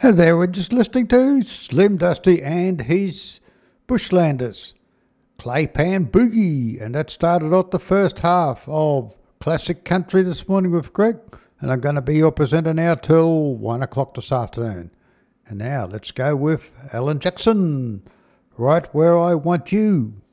And there we're just listening to Slim Dusty and his Bushlanders, Claypan Boogie, and that started off the first half of Classic Country this morning with Greg, and I'm going to be your presenter now till 1 o'clock this afternoon. And now let's go with Alan Jackson, Right Where I Want You.